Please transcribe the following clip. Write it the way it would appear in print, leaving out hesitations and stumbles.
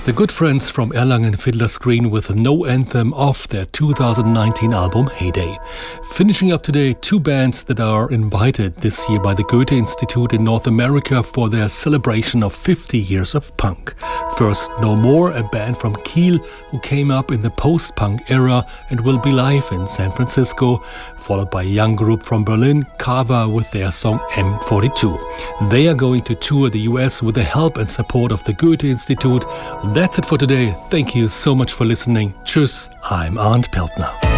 The good friends from Erlangen Fiddler's Green with No Anthem off their 2019 album Heyday. Finishing up today, two bands that are invited this year by the Goethe Institute in North America for their celebration of 50 years of punk. First, No More, a band from Kiel who came up in the post-punk era and will be live in San Francisco, followed by a young group from Berlin, Kava, with their song M42. They are going to tour the US with the help and support of the Goethe Institute. That's it for today. Thank you so much for listening. Tschüss, I'm Arndt Peltner.